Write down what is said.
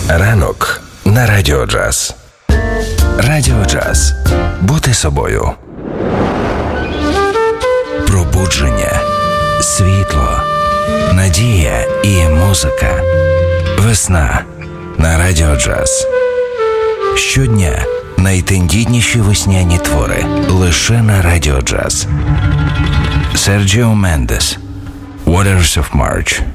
Ранок на Радіо Джаз. Радіо Джаз. Бути собою. Пробудження, світло, надія і музика. Весна на Радіо Джаз. Щодня найтендітніші весняні твори лише на Радіо Джаз. Серджіо Мендес. Waters of March.